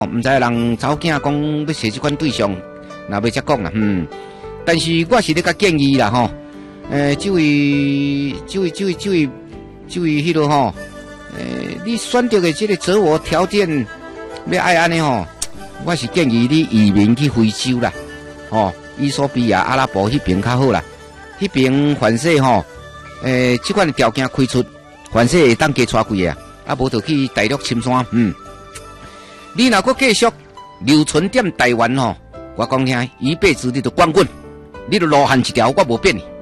毋知人查某囝讲要找即款对象，若要则讲啦，但是我是咧甲建议啦吼，这位迄落吼，你选择的这个择偶条件要爱安尼吼，我是建议你移民去非洲啦，吼，伊索比亚、阿拉伯迄边较好啦，迄边凡说吼，即款的条件开出，凡说会当加娶几个啊，无就去大陆深山，你若阁继续留存踮台湾吼，我讲听，一辈子你就光棍，你就路线一条，我无变你。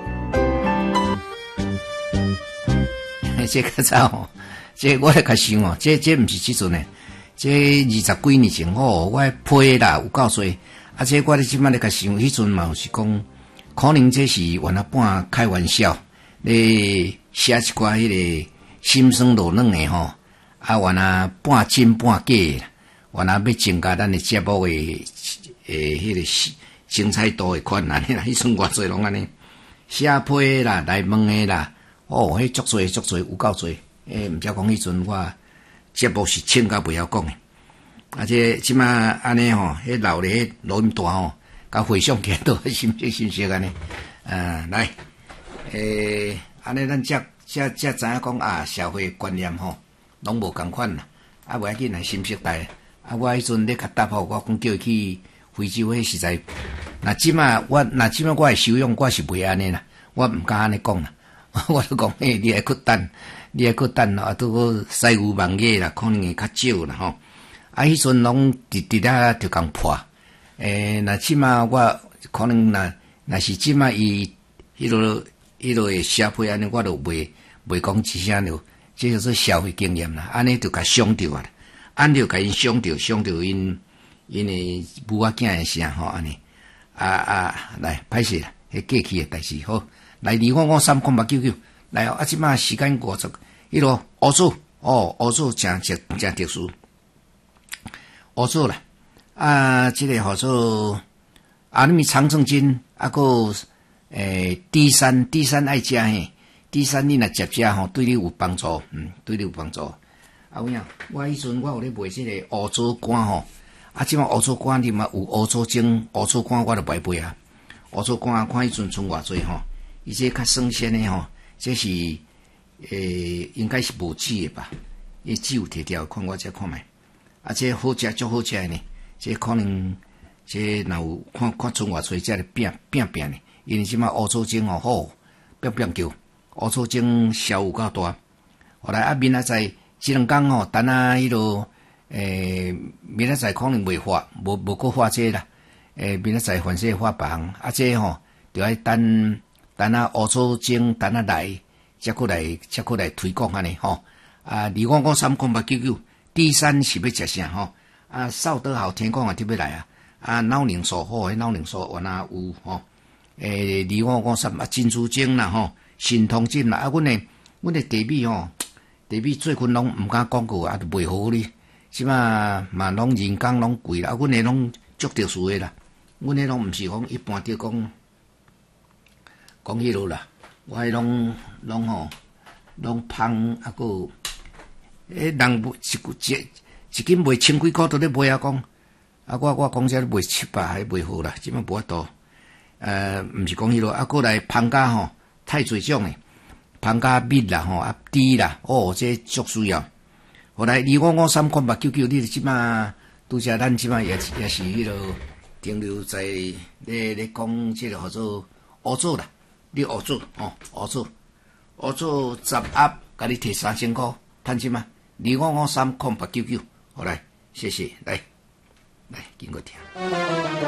这个早吼，这我来甲想哦，这毋是即阵诶，这20几年前吼，我批啦有够多，啊，这我咧即摆咧甲想，迄阵嘛有是讲，可能这是原来半开玩笑，咧写一寡迄个心酸落冷诶吼。啊，原来半真半假，原来要增加咱的节目的迄个精彩度的款安尼啦，迄阵偌济拢安尼写批啦，来问的啦，哦，迄足多有够多，毋则讲迄阵我节目是请甲袂晓讲的，啊，这即马安尼吼，迄老咧录音带吼，甲回想起来都心息安尼，来，安尼咱才知影讲啊，社会观念吼。拢无共款啦，啊，袂要紧来心识带，啊，我迄阵咧甲答复我讲叫伊去非洲，迄实在，若即马我的修养我是袂安尼啦，我毋敢安尼讲啦，我都讲你还去等，啊，拄好西有网页啦，可能会较少啦吼，啊，迄阵拢直啊就共破，若即马我可能若是即马伊迄落会写批安尼，我就袂讲一声了。这就是社会经验啦，安尼就甲伤着啊，安就甲因伤着因的母仔囝的声吼，安尼来歹势啦，迄过去的代志好，来2553899，来啊，即马时间50，迄落欧洲真特殊，欧洲啦，啊，这个号做你们长生金啊个低山爱食嘿。第三，你若食吼，对你有帮助，对你有帮助。啊，有影，我迄阵我有咧卖即个欧洲干吼，啊，即马欧洲干你嘛有欧洲精，欧洲干我就卖卖啊。欧洲干看迄阵剩偌济吼，伊这较生鲜的吼，这是应该是无籽的吧？伊籽有摕掉，看我这看卖。啊，这好食足好食的呢，这可能这若有看剩偌济，才来变呢。因为即马欧洲精吼好变叫。欧洲精销有够大，后来明仔载即两工吼，等迄落明仔载可能未发，无搁发这啦。明仔载反正发别项，啊这吼就要等欧洲精来，才过来推广安尼吼。啊，2553899，第三是要食啥吼？啊，邵德豪听讲特别来啊，啊，脑凝素好，脑凝素原来有吼。2553啊，珍珠精啦吼。神通金啦，啊，阮的地米吼，地米做群拢毋敢广告啊，就袂好哩。即嘛嘛拢人工拢贵啦，啊，阮的拢足特殊的啦，阮的拢毋是讲一般着讲迄落啦，我迄拢吼拢芳啊个，人卖一斤卖千几箍都咧卖啊讲，啊我讲这卖700还卖好啦，即嘛无法度，毋是讲迄落，啊过来芳家吼。太侪种诶，芳加蜜啦吼，啊猪啦，哦，这足需要。后来2553899，你即马拄则咱即马也是迄落停留在咧讲即个叫做欧洲啦，你欧洲哦，欧洲10盒，甲你摕3000块，趁即嘛2553899，好来，谢谢，来经过听。